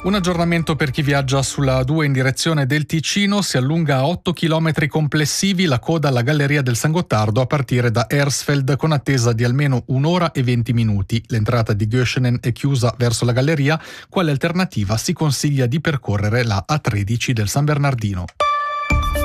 Un aggiornamento per chi viaggia sulla 2 in direzione del Ticino: si allunga a 8 km complessivi la coda alla Galleria del San Gottardo a partire da Hersfeld, con attesa di almeno 1 ora e 20 minuti. L'entrata di Göschenen è chiusa verso la galleria. Quale alternativa si consiglia di percorrere la A13 del San Bernardino.